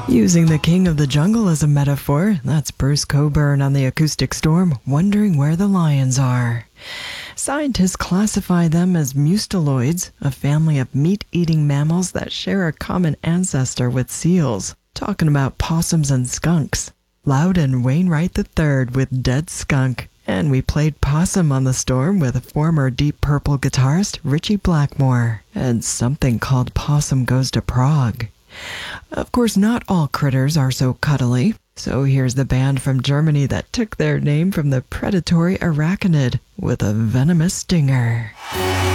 Using the king of the jungle as a metaphor, that's Bruce Cockburn on the Acoustic Storm, wondering where the lions are. Scientists classify them as mustaloids, a family of meat-eating mammals that share a common ancestor with seals. Talking about possums and skunks. Loudon Wainwright III with Dead Skunk. And we played Possum on the Storm with former Deep Purple guitarist Ritchie Blackmore. And something called Possum Goes to Prague. Of course, not all critters are so cuddly. So here's the band from Germany that took their name from the predatory arachnid with a venomous stinger.